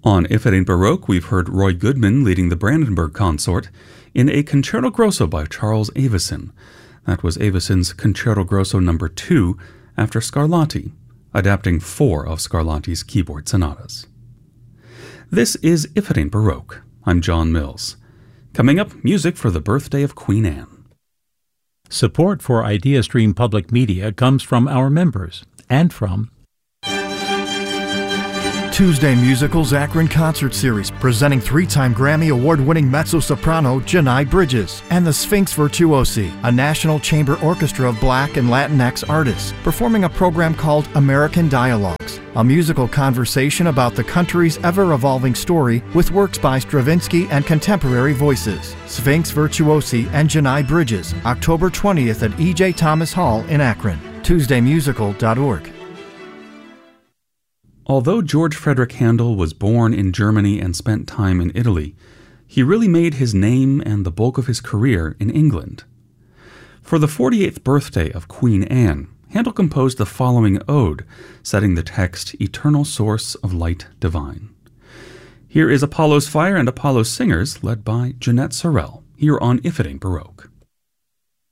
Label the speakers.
Speaker 1: On If It Ain't Baroque, we've heard Roy Goodman leading the Brandenburg Consort in a Concerto Grosso by Charles Avison. That was Avison's Concerto Grosso No. 2 after Scarlatti, adapting 4 of Scarlatti's keyboard sonatas. This is If It Ain't Baroque. I'm John Mills. Coming up, music for the birthday of Queen Anne.
Speaker 2: Support for IdeaStream Public Media comes from our members and from
Speaker 3: Tuesday Musicals Akron Concert Series, presenting 3-time Grammy Award-winning mezzo-soprano Janai Bridges, and the Sphinx Virtuosi, a National Chamber Orchestra of Black and Latinx artists, performing a program called American Dialogues, a musical conversation about the country's ever-evolving story with works by Stravinsky and contemporary voices. Sphinx Virtuosi and Janai Bridges, October 20th at E.J. Thomas Hall in Akron. TuesdayMusical.org.
Speaker 1: Although George Frederick Handel was born in Germany and spent time in Italy, he really made his name and the bulk of his career in England. For the 48th birthday of Queen Anne, Handel composed the following ode, setting the text Eternal Source of Light Divine. Here is Apollo's Fire and Apollo's Singers, led by Jeanette Sorrell, here on If It Ain't Baroque.